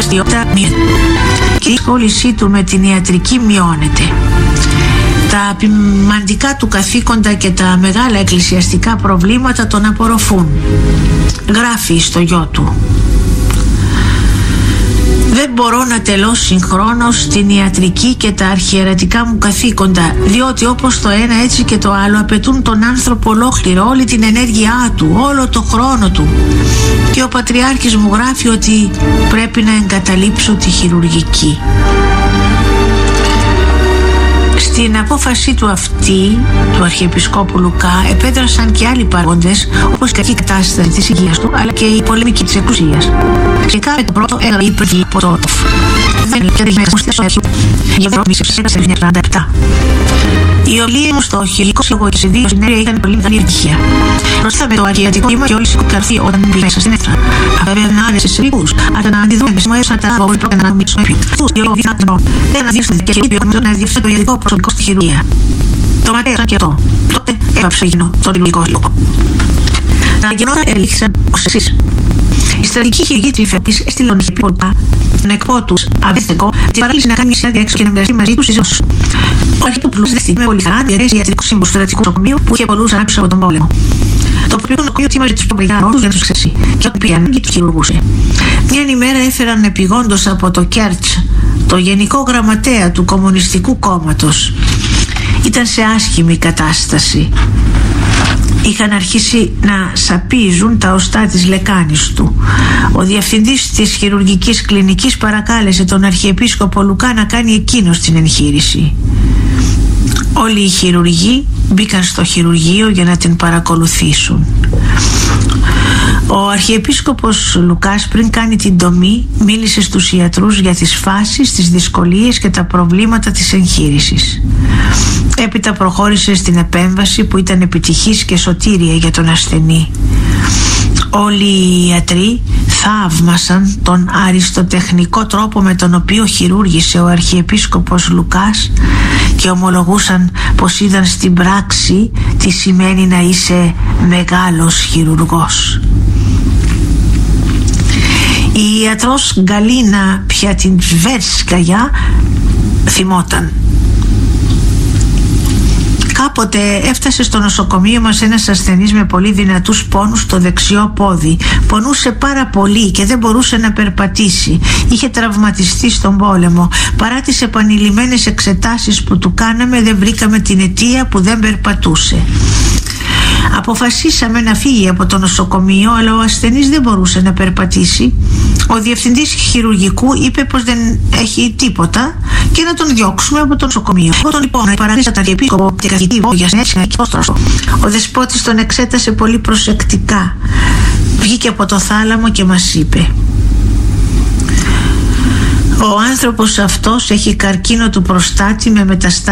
δραστηριότητα μειώνεται. Και η ασχόλησή του με την ιατρική μειώνεται. Τα ποιμαντικά του καθήκοντα και τα μεγάλα εκκλησιαστικά προβλήματα τον απορροφούν. Γράφει στο γιο του: «Δεν μπορώ να τελώ συγχρόνως την ιατρική και τα αρχιερατικά μου καθήκοντα, διότι όπως το ένα έτσι και το άλλο απαιτούν τον άνθρωπο ολόκληρο, όλη την ενέργειά του, όλο το χρόνο του. Και ο Πατριάρχης μου γράφει ότι πρέπει να εγκαταλείψω τη χειρουργική». Στην απόφαση του αυτή, του Αρχιεπισκόπου Λουκά, επέδρασαν και άλλοι παράγοντες, όπως η κακή κατάσταση της υγείας του, αλλά και η πολεμική της εκκλησίας. Φυσικά με το πρώτο έγραφε η προγή από το ΤΟΦ. Δεν είναι και μέσα στο αρχείο. Για δρόμηση σε 1947. Οι ομιλίες μου στο χειρουργικό σύλλογο και σε δύο συνέδρια είχαν πολύ μεγάλη επιτυχία. Μπροστά με το αρχιερατικό κύμα και όλοι σηκωθήκαν όταν μπήκαν μέσα στην αίθουσα. Βέβαια άρεσε σε λίγους, αλλά να αντιδρούν με σημαίες τα αγώγη πρώτα να μιλήσουν έπιου. Αυτούς οι οποίοι δεν αναδείξουν και οι οποίοι να διευθύνουν το ιατρικό προσωπικό στη χειρουργία. Το ματέωσαν και αυτό. Τότε έπαψε γίνω το χειρουργικό σύλλογο. Τα γεγονότα ελήφθησαν ως εξής. Η στρατηγική χειρουργή της Ιφαιοπής έστειλε τον Αρχιεπίσκοπο τον εκπό του Αβέστεκο την παράλυση να κάνει μια συνάντηση έξω και να μοιραστεί μαζί του εις όσους. Ο Αρχιεπίσκοπος δέχτηκε με πολύ χαρά τη διαρρέση ιατρικού σύμβουλου του στρατιωτικού νοσοκομείου που είχε πολλούς ανάψεις από τον πόλεμο. Το τοπικό νοσοκομείο τίμαζε τους προπληγά ρόλους για να τους ξέσει και ό,τι πήγε ανάγκη τους χειρουργούσε. Μια ημέρα έφεραν επειγόντως από το Κέρτς το γενικό γραμματέα του Κομμουνιστικού Κόμματος. Ήταν σε άσχημη κατάσταση. Είχαν αρχίσει να σαπίζουν τα οστά της λεκάνης του. Ο διευθυντής της χειρουργικής κλινικής παρακάλεσε τον Αρχιεπίσκοπο Λουκά να κάνει εκείνος την εγχείρηση. Όλοι οι χειρουργοί μπήκαν στο χειρουργείο για να την παρακολουθήσουν. Ο Αρχιεπίσκοπος Λουκάς πριν κάνει την τομή μίλησε στους ιατρούς για τις φάσεις, τις δυσκολίες και τα προβλήματα της εγχείρησης. Έπειτα προχώρησε στην επέμβαση που ήταν επιτυχής και σωτήρια για τον ασθενή. Όλοι οι ιατροί θαύμασαν τον αριστοτεχνικό τρόπο με τον οποίο χειρούργησε ο Αρχιεπίσκοπος Λουκάς και ομολογούσαν πως είδαν στην πράξη τι σημαίνει να είσαι μεγάλος χειρουργός. Η ιατρός Γκαλίνα Πιατινβέρσκαγια θυμόταν: «Κάποτε έφτασε στο νοσοκομείο μας ένας ασθενής με πολύ δυνατούς πόνους στο δεξιό πόδι. Πονούσε πάρα πολύ και δεν μπορούσε να περπατήσει. Είχε τραυματιστεί στον πόλεμο. Παρά τις επανειλημμένες εξετάσεις που του κάναμε, δεν βρήκαμε την αιτία που δεν περπατούσε. Αποφασίσαμε να φύγει από το νοσοκομείο, αλλά ο ασθενής δεν μπορούσε να περπατήσει. Ο διευθυντής χειρουργικού είπε πως δεν έχει τίποτα και να τον διώξουμε από το νοσοκομείο. Εγώ τον λοιπόν παρακρίσα τον Αρχιεπίσκοπο και καθηγητή Βόγιας και Πόστροσο. Ο δεσπότης τον εξέτασε πολύ προσεκτικά. Βγήκε από το θάλαμο και μας είπε: «Ο άνθρωπος αυτός έχει καρκίνο του προστάτη με μεταστάσεις